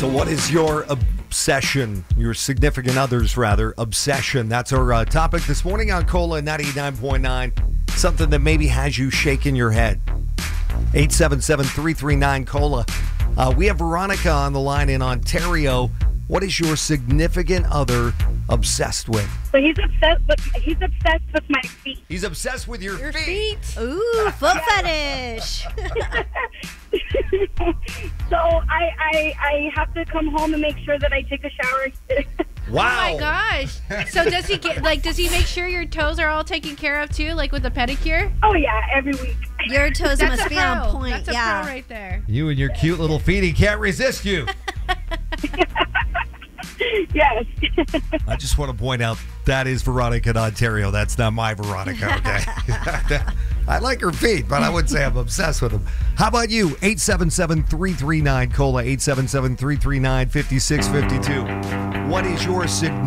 So what is your obsession, your significant other's rather, obsession? That's our topic this morning on Cola 99.9. Something that maybe has you shaking your head. 877-339-COLA. We have Veronica on the line in Ontario. What is your significant other obsessed with? So he's obsessed with my feet. He's obsessed with your feet. Ooh, foot fetish. So I have to come home and make sure that I take a shower. Wow. Oh my gosh. So does he make sure your toes are all taken care of too, like with a pedicure? Oh yeah, every week. Your toes That's must a be pro. on point. That's a yeah. pro right there. You and your cute little feet, he can't resist you. Yes. I just want to point out that is Veronica in Ontario. That's not my Veronica, okay? I like her feet, but I wouldn't say I'm obsessed with them. How about you? 877-339-COLA, 877-339-5652. What is your significant